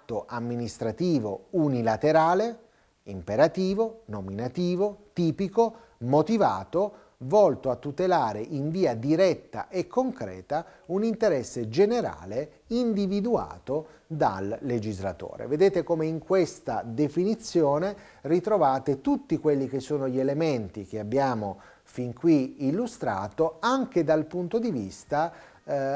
atto amministrativo unilaterale, imperativo, nominativo, tipico, motivato, volto a tutelare in via diretta e concreta un interesse generale individuato dal legislatore. Vedete come in questa definizione ritrovate tutti quelli che sono gli elementi che abbiamo fin qui illustrato anche dal punto di vista